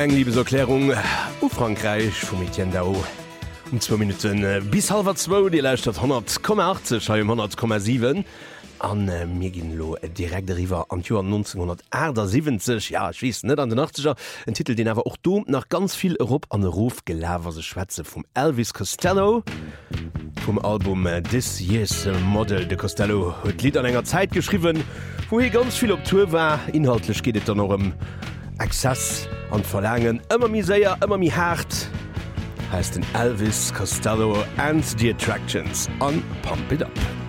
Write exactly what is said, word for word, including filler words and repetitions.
eng Liebeserklärung u Frankreich vum Etienne Dao. Um zwei Minuten äh, bis halber zwei, die Leistadt hundert Komma achtzig, hundert Komma sieben. An äh, mir gin lo äh, direkt river an Joar neunzehnhundertachtundsiebzig, ja schwies net an den achtziger, en Titel den awer och do nach ganz viel Europa an den Ruf gelawer se Schwätze vum Elvis Costello vom Album äh, This Year's Model de Costello huet Lied an enger Zeit geschrieben, wo hi ganz viel op Tour war. Inhaltlich geht et dann noch um Exzess an Verlangen, immer mi säier, immer mi hart. Heißt den Elvis Costello and the Attractions on Pump It Up.